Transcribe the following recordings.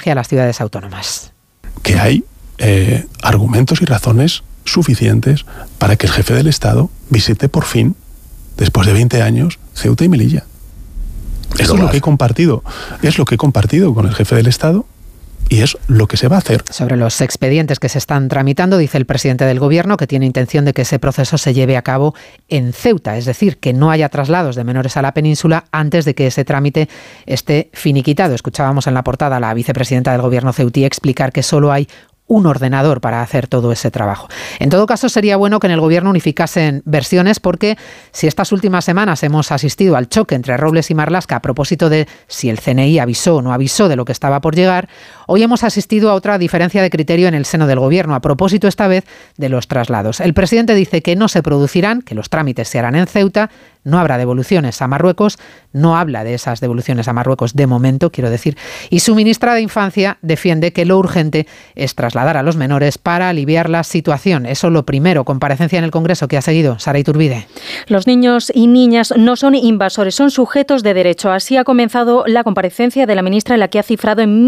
estrategia a las ciudades autónomas. Que hay argumentos y razones suficientes para que el jefe del Estado visite por fin, después de 20 años, Ceuta y Melilla. Esto es lo que he compartido. Es lo que he compartido con el jefe del Estado y es lo que se va a hacer. Sobre los expedientes que se están tramitando, dice el presidente del Gobierno que tiene intención de que ese proceso se lleve a cabo en Ceuta, es decir, que no haya traslados de menores a la península antes de que ese trámite esté finiquitado. Escuchábamos en la portada a la vicepresidenta del Gobierno ceutí explicar que solo hay un ordenador para hacer todo ese trabajo. En todo caso, sería bueno que en el Gobierno unificasen versiones, porque si estas últimas semanas hemos asistido al choque entre Robles y Marlaska a propósito de si el CNI avisó o no avisó de lo que estaba por llegar, hoy hemos asistido a otra diferencia de criterio en el seno del Gobierno, a propósito esta vez de los traslados. El presidente dice que no se producirán, que los trámites se harán en Ceuta, no habrá devoluciones a Marruecos, no habla de esas devoluciones a Marruecos de momento, quiero decir, y su ministra de Infancia defiende que lo urgente es trasladar a los menores para aliviar la situación. Eso lo primero. Comparecencia en el Congreso que ha seguido Sara Iturbide. Los niños y niñas no son invasores, son sujetos de derecho. Así ha comenzado la comparecencia de la ministra, en la que ha cifrado en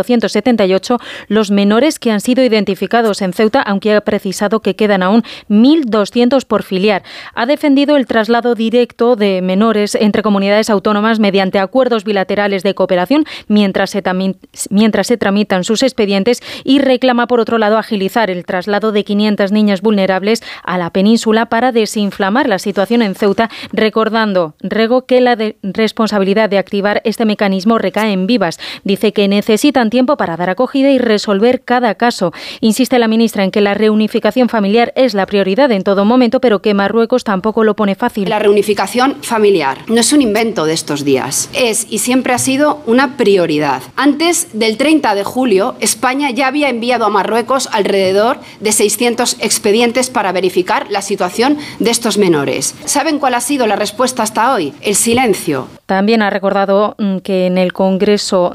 1.478 los menores que han sido identificados en Ceuta, aunque ha precisado que quedan aún 1.200 por filiar. Ha defendido el traslado directo de menores entre comunidades autónomas mediante acuerdos bilaterales de cooperación mientras se tramitan sus expedientes, y reclama, por otro lado, agilizar el traslado de 500 niñas vulnerables a la península para desinflamar la situación en Ceuta, recordando Rego que la responsabilidad de activar este mecanismo recae en Vivas. Dice que necesitan tiempo para dar acogida y resolver cada caso. Insiste la ministra en que la reunificación familiar es la prioridad en todo momento, pero que Marruecos tampoco lo pone fácil. La reunificación familiar no es un invento de estos días, es y siempre ha sido una prioridad. Antes del 30 de julio, España ya había enviado a Marruecos alrededor de 600 expedientes para verificar la situación de estos menores. ¿Saben cuál ha sido la respuesta hasta hoy? El silencio. También ha recordado que en el Consejo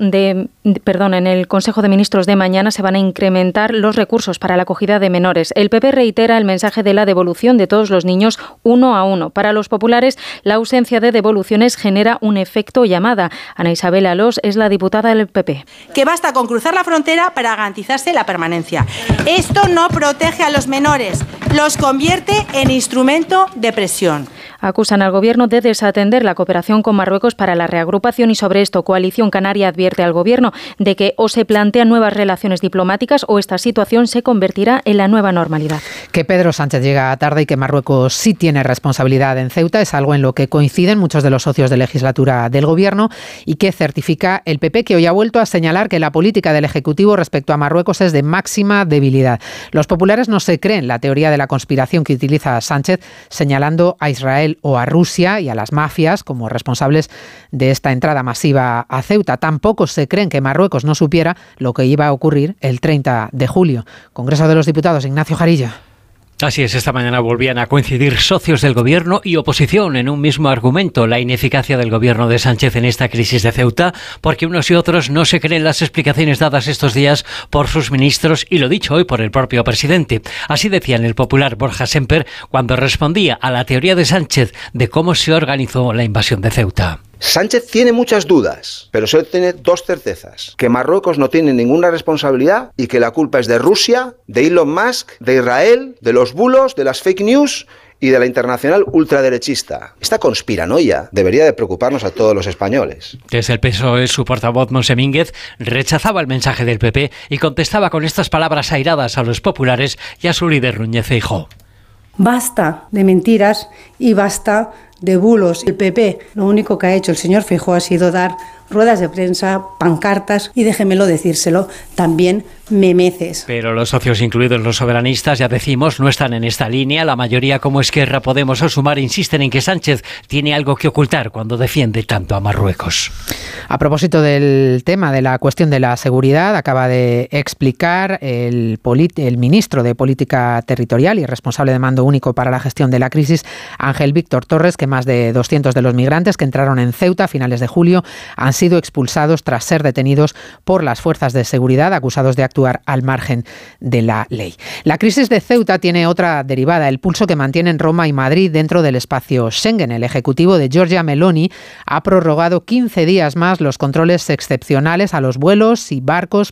de Ministros de mañana se van a incrementar los recursos para la acogida de menores. El PP reitera el mensaje de la devolución de todos los niños uno a uno. Para los populares, la ausencia de devoluciones genera un efecto llamada. Ana Isabel Alós es la diputada del PP. Que basta con cruzar la frontera para garantizarse la permanencia. Esto no protege a los menores, los convierte en instrumento de presión. Acusan al Gobierno de desatender la cooperación con Marruecos para la reagrupación, y sobre esto Coalición Canaria advierte al Gobierno de que o se plantean nuevas relaciones diplomáticas o esta situación se convertirá en la nueva normalidad. Que Pedro Sánchez llega tarde y que Marruecos sí tiene responsabilidad en Ceuta es algo en lo que coinciden muchos de los socios de legislatura del Gobierno, y que certifica el PP, que hoy ha vuelto a señalar que la política del Ejecutivo respecto a Marruecos es de máxima debilidad. Los populares no se creen la teoría de la conspiración que utiliza Sánchez, señalando a Israel o a Rusia y a las mafias como responsables de esta entrada masiva a Ceuta. Tampoco se creen que Marruecos no supiera lo que iba a ocurrir el 30 de julio. Congreso de los Diputados, Ignacio Jarillo. Así es, esta mañana volvían a coincidir socios del Gobierno y oposición en un mismo argumento: la ineficacia del Gobierno de Sánchez en esta crisis de Ceuta, porque unos y otros no se creen las explicaciones dadas estos días por sus ministros y lo dicho hoy por el propio presidente. Así decía en El Popular Borja Semper cuando respondía a la teoría de Sánchez de cómo se organizó la invasión de Ceuta. Sánchez tiene muchas dudas, pero solo tiene dos certezas: que Marruecos no tiene ninguna responsabilidad y que la culpa es de Rusia, de Elon Musk, de Israel, de los bulos, de las fake news y de la internacional ultraderechista. Esta conspiranoia debería de preocuparnos a todos los españoles. Desde el PSOE, su portavoz Montse Mínguez rechazaba el mensaje del PP y contestaba con estas palabras airadas a los populares y a su líder Núñez Feijóo. Basta de mentiras y basta de bulos. El PP, lo único que ha hecho el señor Feijóo ha sido dar ruedas de prensa, pancartas y, déjemelo decírselo, también memeces. Pero los socios, incluidos los soberanistas, ya decimos, no están en esta línea. La mayoría, como Esquerra, Podemos o Sumar, insisten en que Sánchez tiene algo que ocultar cuando defiende tanto a Marruecos. A propósito del tema de la cuestión de la seguridad, acaba de explicar el ministro de Política Territorial y responsable de mando único para la gestión de la crisis, Ángel Víctor Torres, que más de 200 de los migrantes que entraron en Ceuta a finales de julio han sido expulsados tras ser detenidos por las fuerzas de seguridad, acusados de actuar al margen de la ley. La crisis de Ceuta tiene otra derivada: el pulso que mantienen Roma y Madrid dentro del espacio Schengen. El ejecutivo de Giorgia Meloni ha prorrogado 15 días más los controles excepcionales a los vuelos y barcos